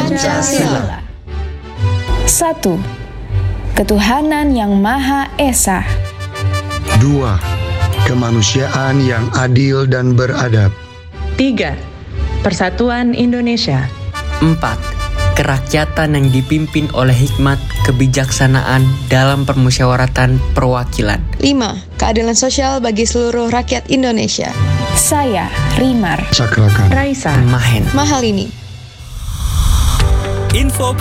Pancasila. 1. Ketuhanan yang Maha Esa. 2. Kemanusiaan yang adil dan beradab. 3. Persatuan Indonesia. 4. Kerakyatan yang dipimpin oleh hikmat kebijaksanaan dalam permusyawaratan perwakilan. 5. Keadilan sosial bagi seluruh rakyat Indonesia. Saya, Rimar. Cakrakan. Raisa. Mahen. Mahal ini. Info